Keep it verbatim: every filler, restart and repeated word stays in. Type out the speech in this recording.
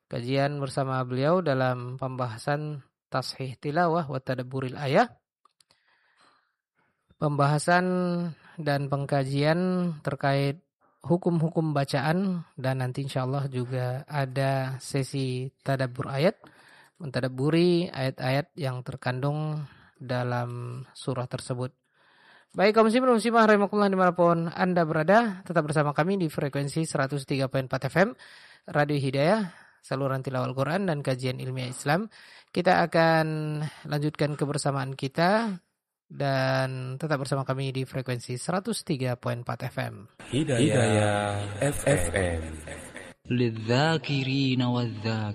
kajian bersama beliau dalam pembahasan tashih tilawah wa tadabburil ayah. Pembahasan dan pengkajian terkait hukum-hukum bacaan, dan nanti insyaallah juga ada sesi tadabbur ayat, mentadabburi ayat-ayat yang terkandung dalam surah tersebut. Baik kaum muslimin muslimah rahimakumullah dimanapun Anda berada, tetap bersama kami di frekuensi seratus tiga koma empat F M Radio Hidayah, saluran tilawah Al-Quran dan kajian ilmiah Islam. Kita akan lanjutkan kebersamaan kita dan tetap bersama kami di frekuensi seratus tiga koma empat F M. Hidayah F M. للذاكرين والذاكرات